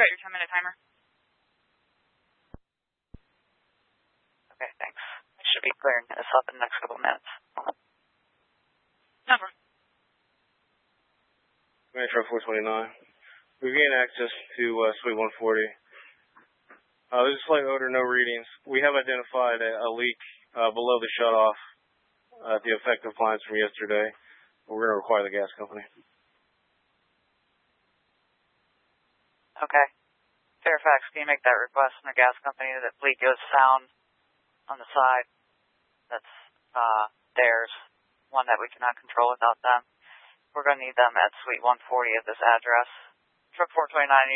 got your 10-minute timer. Okay, thanks. I should be clearing this up in the next couple of minutes. Number. Metro 429. We've gained access to Suite 140. There's a slight odor, no readings. We have identified a leak below the shutoff at the effective appliance from yesterday. We're going to require the gas company. Okay. Fairfax, can you make that request from the gas company that leak is found on the side? That's theirs, one that we cannot control without them. We're going to need them at Suite 140 at this address. Truck 429.